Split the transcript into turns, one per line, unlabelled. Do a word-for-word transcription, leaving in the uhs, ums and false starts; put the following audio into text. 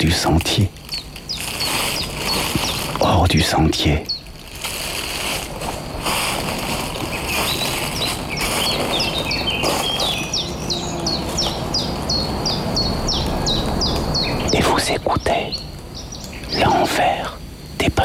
du sentier, hors du sentier. Et vous écoutez l'enfer.